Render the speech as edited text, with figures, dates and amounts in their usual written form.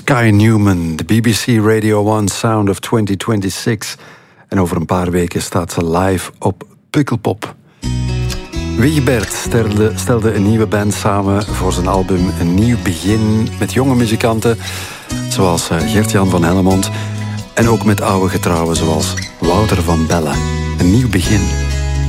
Sky Newman, de BBC Radio 1 Sound of 2026. En over een paar weken staat ze live op Pukkelpop. Wigbert stelde een nieuwe band samen voor zijn album Een Nieuw Begin, met jonge muzikanten zoals Gert-Jan van Hellemond en ook met oude getrouwen zoals Wouter van Bellen. Een nieuw begin.